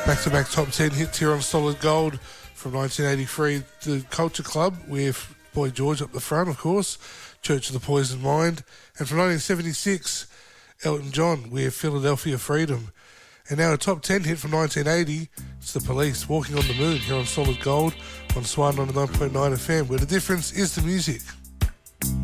Back-to-back top 10 hits here on Solid Gold from 1983. The Culture Club with Boy George up the front, of course. Church of the Poisoned Mind. And from 1976, Elton John with Philadelphia Freedom. And now a top 10 hit from 1980. It's The Police, Walking on the Moon here on Solid Gold on Swan 99.9 FM, where the difference is the music.